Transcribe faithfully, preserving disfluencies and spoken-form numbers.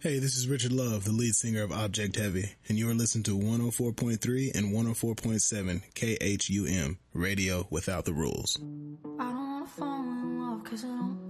Hey, this is Richard Love, the lead singer of Object Heavy, and you are listening to one oh four point three and one oh four point seven K H U M, Radio Without the Rules. I don't wanna fall in love 'cause I don't